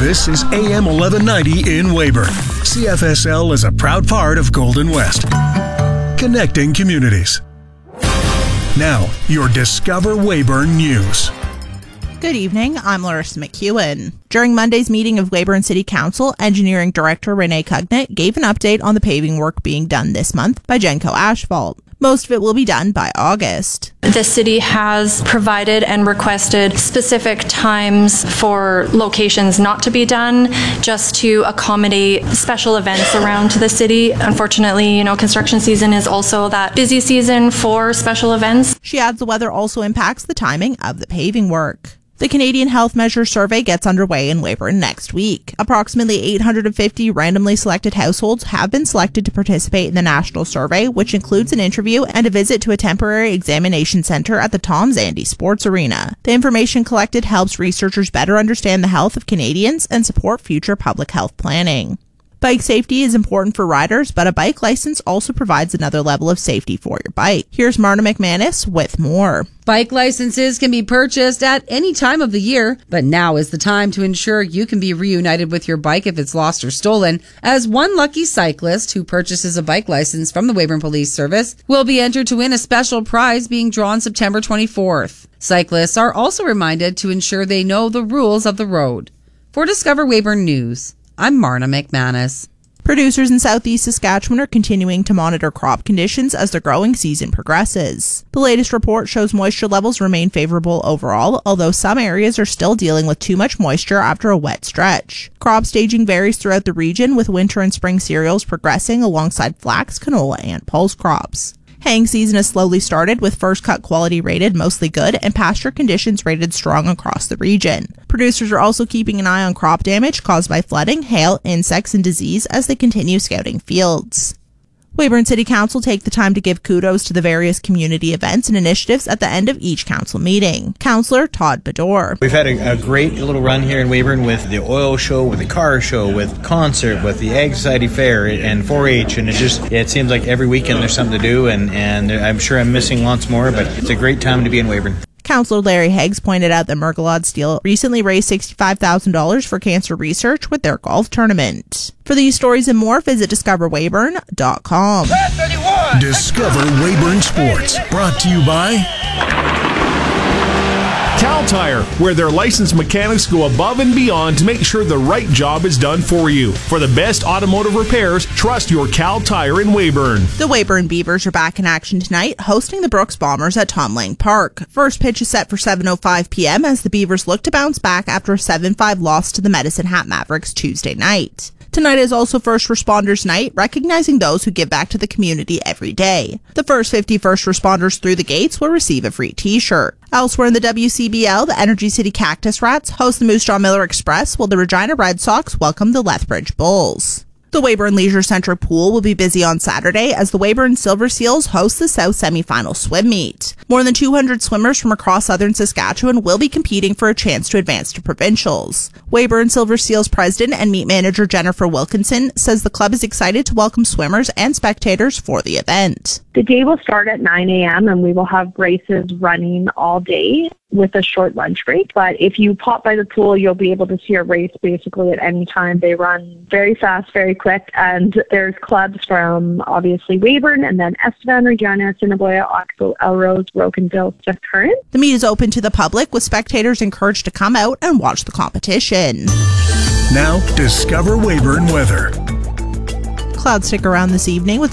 This is AM 1190 in Weyburn. CFSL is a proud part of Golden West. Connecting communities. Now, your Discover Weyburn News. Good evening, I'm Larissa McEwen. During Monday's meeting of Weyburn City Council, Engineering Director Renee Cugnett gave an update on the paving work being done this month by Genco Asphalt. Most of it will be done by August. The city has provided and requested specific times for locations not to be done, just to accommodate special events around the city. Unfortunately, construction season is also that busy season for special events. She adds the weather also impacts the timing of the paving work. The Canadian Health Measures Survey gets underway in Weyburn next week. Approximately 850 randomly selected households have been selected to participate in the national survey, which includes an interview and a visit to a temporary examination centre at the Tom Zandy Sports Arena. The information collected helps researchers better understand the health of Canadians and support future public health planning. Bike safety is important for riders, but a bike license also provides another level of safety for your bike. Here's Marna McManus with more. Bike licenses can be purchased at any time of the year, but now is the time to ensure you can be reunited with your bike if it's lost or stolen, as one lucky cyclist who purchases a bike license from the Weyburn Police Service will be entered to win a special prize being drawn September 24th. Cyclists are also reminded to ensure they know the rules of the road. For Discover Weyburn News, I'm Marna McManus. Producers in southeast Saskatchewan are continuing to monitor crop conditions as the growing season progresses. The latest report shows moisture levels remain favorable overall, although some areas are still dealing with too much moisture after a wet stretch. Crop staging varies throughout the region, with winter and spring cereals progressing alongside flax, canola, and pulse crops. Haying season has slowly started, with first cut quality rated mostly good and pasture conditions rated strong across the region. Producers are also keeping an eye on crop damage caused by flooding, hail, insects, and disease as they continue scouting fields. Weyburn City Council take the time to give kudos to the various community events and initiatives at the end of each council meeting. Councillor Todd Bador. We've had a great little run here in Weyburn with the oil show, with the car show, with concert, with the Ag Society Fair and 4-H, and it seems like every weekend there's something to do, and I'm sure I'm missing lots more, but it's a great time to be in Weyburn. Councillor Larry Higgs pointed out that Mergelod Steel recently raised $65,000 for cancer research with their golf tournament. For these stories and more, visit discoverweyburn.com. Discover Weyburn Sports, brought to you by Cal Tire, where their licensed mechanics go above and beyond to make sure the right job is done for you. For the best automotive repairs, trust your Cal Tire in Weyburn. The Weyburn Beavers are back in action tonight, hosting the Brooks Bombers at Tom Lang Park. First pitch is set for 7:05 p.m. as the Beavers look to bounce back after a 7-5 loss to the Medicine Hat Mavericks Tuesday night. Tonight is also First Responders Night, recognizing those who give back to the community every day. The first 50 first responders through the gates will receive a free t-shirt. Elsewhere in the WCBL, the Energy City Cactus Rats host the Moose Jaw Miller Express, while the Regina Red Sox welcome the Lethbridge Bulls. The Weyburn Leisure Centre pool will be busy on Saturday as the Weyburn Silver Seals host the South Semi-Final Swim Meet. More than 200 swimmers from across southern Saskatchewan will be competing for a chance to advance to provincials. Weyburn Silver Seals president and meet manager Jennifer Wilkinson says the club is excited to welcome swimmers and spectators for the event. The day will start at 9 a.m. and we will have races running all day with a short lunch break. But if you pop by the pool, you'll be able to see a race basically at any time. They run very fast, very quick, and there's clubs from obviously Weyburn and then Estevan, Regina, Assiniboia, Oxbow, Elrose, Rocanville, Steph Current. The meet is open to the public, with spectators encouraged to come out and watch the competition. Now, Discover Weyburn weather. Clouds stick around this evening with